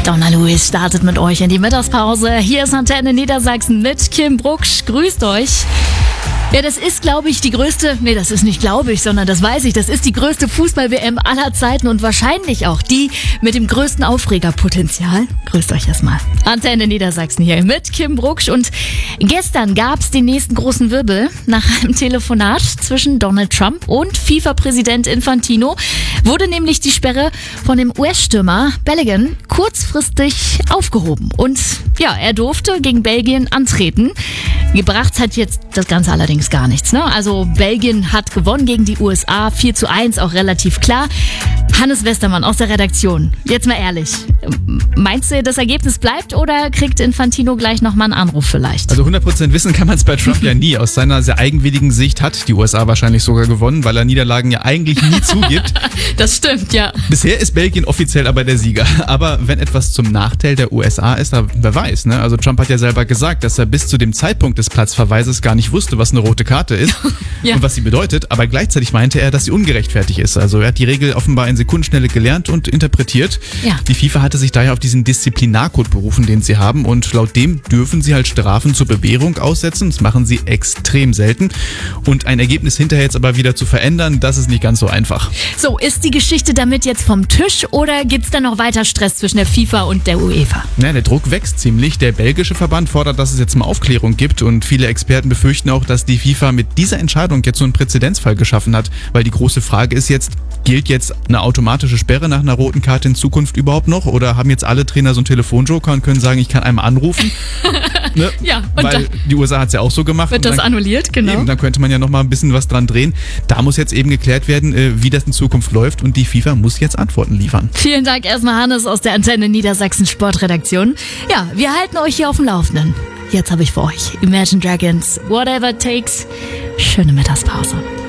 Donna Lewis startet mit euch in die Mittagspause. Hier ist Antenne Niedersachsen mit Kim Brucksch. Grüßt euch. Ja, das ist, glaube ich, das ist nicht, glaube ich, sondern das weiß ich, das ist die größte Fußball-WM aller Zeiten und wahrscheinlich auch die mit dem größten Aufregerpotenzial. Grüßt euch erstmal. Antenne Niedersachsen hier mit Kim Brucksch und gestern gab's den nächsten großen Wirbel. Nach einem Telefonat zwischen Donald Trump und FIFA-Präsident Infantino wurde nämlich die Sperre von dem US-Stürmer Bellingham kurzfristig aufgehoben. Und ja, er durfte gegen Belgien antreten. Gebracht hat jetzt das Ganze allerdings gar nichts, ne? Also Belgien hat gewonnen gegen die USA, 4:1, auch relativ klar. Hannes Westermann aus der Redaktion, jetzt mal ehrlich, meinst du, das Ergebnis bleibt oder kriegt Infantino gleich nochmal einen Anruf vielleicht? Also 100% wissen kann man es bei Trump ja nie. Aus seiner sehr eigenwilligen Sicht hat die USA wahrscheinlich sogar gewonnen, weil er Niederlagen ja eigentlich nie zugibt. Das stimmt, ja. Bisher ist Belgien offiziell aber der Sieger. Aber wenn etwas zum Nachteil der USA ist, wer weiß, ne? Also Trump hat ja selber gesagt, dass er bis zu dem Zeitpunkt des Platzverweises gar nicht wusste, was eine rote Karte ist Ja. und was sie bedeutet. Aber gleichzeitig meinte er, dass sie ungerechtfertigt ist. Also er hat die Regel offenbar in Sekundenschnelle gelernt und interpretiert. Ja. Die FIFA hatte sich daher auf diesen Disziplinarcode berufen, den sie haben. Und laut dem dürfen sie halt Strafen zur Bewährung aussetzen. Das machen sie extrem selten. Und ein Ergebnis hinterher jetzt aber wieder zu verändern, das ist nicht ganz so einfach. So, ist die Geschichte damit jetzt vom Tisch oder gibt's da noch weiter Stress zwischen der FIFA und der UEFA? Ja, der Druck wächst ziemlich. Der belgische Verband fordert, dass es jetzt mal Aufklärung gibt. Und viele Experten befürchten auch, dass die FIFA mit dieser Entscheidung jetzt so einen Präzedenzfall geschaffen hat. Weil die große Frage ist jetzt, gilt jetzt eine automatische Sperre nach einer roten Karte in Zukunft überhaupt noch? Oder haben jetzt alle Trainer so einen Telefonjoker und können sagen, ich kann einmal anrufen? Ne? Ja, und weil dann die USA hat es ja auch so gemacht. wird und das dann, annulliert, genau. eben, dann könnte man ja noch mal ein bisschen was dran drehen. Da muss jetzt eben geklärt werden, wie das in Zukunft läuft. Und die FIFA muss jetzt Antworten liefern. Vielen Dank erstmal Hannes aus der Antenne Niedersachsen Sportredaktion. Ja, wir halten euch hier auf dem Laufenden. Jetzt habe ich für euch Imagine Dragons, Whatever It Takes. Schöne Mittagspause.